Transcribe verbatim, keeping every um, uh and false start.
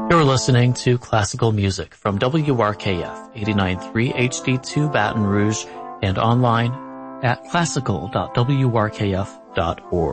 You're listening to classical music from W R K F eighty-nine point three H D two Baton Rouge and online at classical dot w r k f dot org.